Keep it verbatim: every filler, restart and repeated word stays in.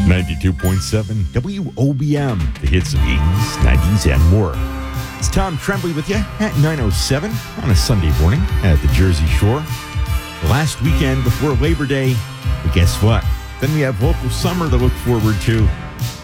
ninety-two point seven W O B M, the hits of eighties, nineties, and more. It's Tom Tremblay with you at nine oh seven on a Sunday morning at the Jersey Shore. The last weekend before Labor Day, but guess what? Then we have local summer to look forward to.